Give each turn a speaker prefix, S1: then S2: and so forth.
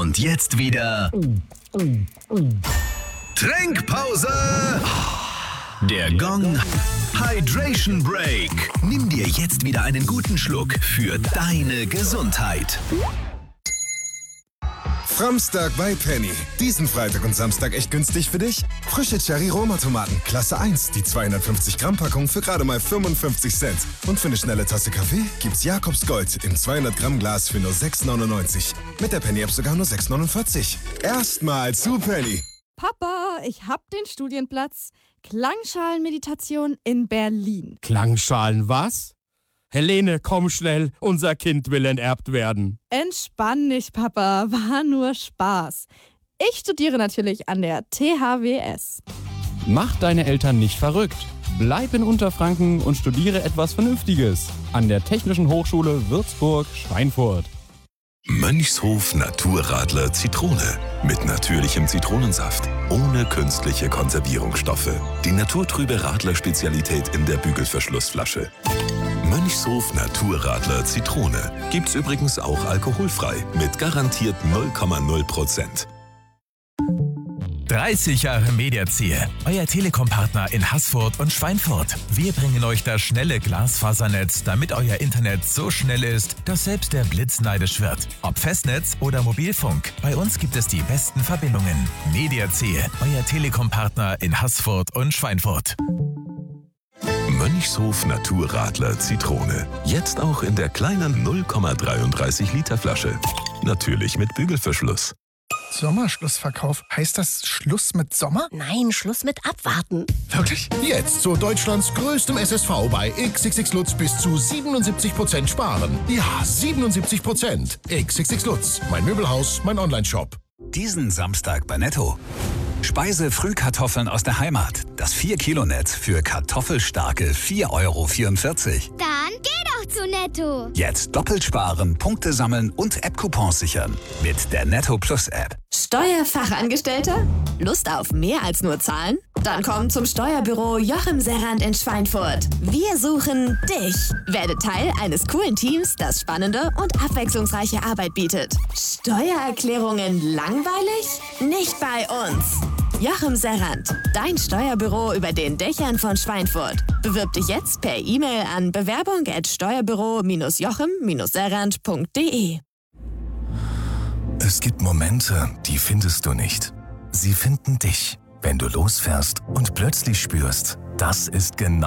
S1: Und jetzt wieder Trinkpause. Der Gong Hydration Break. Nimm dir jetzt wieder einen guten Schluck für deine Gesundheit.
S2: Framstag bei Penny. Diesen Freitag und Samstag echt günstig für dich? Frische Cherry-Roma-Tomaten, Klasse 1, die 250-Gramm-Packung für gerade mal 55 Cent. Und für eine schnelle Tasse Kaffee gibt's Jakobs Gold im 200-Gramm-Glas für nur 6,99. Mit der Penny-App sogar nur 6,49. Erstmal zu Penny.
S3: Papa, ich hab den Studienplatz. Klangschalenmeditation in Berlin.
S4: Klangschalen was? Helene, komm schnell, unser Kind will enterbt werden.
S3: Entspann dich, Papa, war nur Spaß. Ich studiere natürlich an der THWS.
S4: Mach deine Eltern nicht verrückt. Bleib in Unterfranken und studiere etwas Vernünftiges. An der Technischen Hochschule Würzburg-Schweinfurt.
S5: Mönchshof Naturradler Zitrone. Mit natürlichem Zitronensaft. Ohne künstliche Konservierungsstoffe. Die naturtrübe Radler-Spezialität in der Bügelverschlussflasche. Mönchshof Naturradler Zitrone. Gibt's übrigens auch alkoholfrei. Mit garantiert 0,0%.
S6: 30 Jahre Mediazier, euer Telekom-Partner in Haßfurt und Schweinfurt. Wir bringen euch das schnelle Glasfasernetz, damit euer Internet so schnell ist, dass selbst der Blitz neidisch wird. Ob Festnetz oder Mobilfunk, bei uns gibt es die besten Verbindungen. Mediazier, euer Telekom-Partner in Haßfurt und Schweinfurt.
S5: Mönchshof Naturradler Zitrone. Jetzt auch in der kleinen 0,33 Liter Flasche. Natürlich mit Bügelverschluss.
S7: Sommerschlussverkauf. Heißt das Schluss mit Sommer?
S8: Nein, Schluss mit Abwarten.
S7: Wirklich?
S9: Jetzt zu Deutschlands größtem SSV bei XXX Lutz bis zu 77% sparen. Ja, 77%. XXX Lutz. Mein Möbelhaus, mein Onlineshop.
S1: Diesen Samstag bei Netto. Speise-Frühkartoffeln aus der Heimat. Das 4-Kilo-Netz für kartoffelstarke 4,44 €.
S10: Dann geh doch zu Netto.
S1: Jetzt doppelt sparen, Punkte sammeln und App-Coupons sichern. Mit der Netto Plus App.
S11: Steuerfachangestellter? Lust auf mehr als nur Zahlen? Dann komm zum Steuerbüro Joachim Serrand in Schweinfurt. Wir suchen dich. Werde Teil eines coolen Teams, das spannende und abwechslungsreiche Arbeit bietet. Steuererklärungen langweilig? Nicht bei uns. Joachim Serrand, dein Steuerbüro über den Dächern von Schweinfurt. Bewirb dich jetzt per E-Mail an bewerbung@steuerbüro-joachim-serrand.de.
S12: Es gibt Momente, die findest du nicht. Sie finden dich, wenn du losfährst und plötzlich spürst, das ist genau